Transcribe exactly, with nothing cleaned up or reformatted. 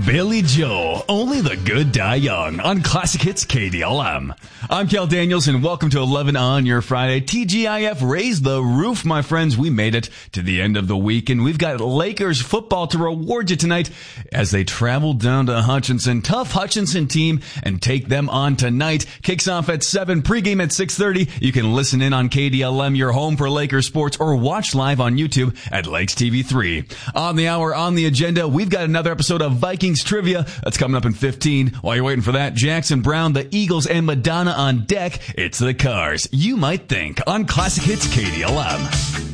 Billy Joel, Only the Good Die Young on Classic Hits K D L M. I'm Kel Daniels and welcome to eleven on your Friday. T G I F raised the roof, my friends. We made it to the end of the week and we've got Lakers football to reward you tonight as they travel down to Hutchinson. Tough Hutchinson team and take them on tonight. Kicks off at seven, pregame at six thirty. You can listen in on K D L M, your home for Lakers sports, or watch live on YouTube at Lakes T V three. On the hour, on the agenda, we've got another episode of Vikings Trivia. That's coming up in fifteen. While you're waiting for that, Jackson Brown, the Eagles, and Madonna on deck. It's the Cars You Might Think on Classic Hits K D L M.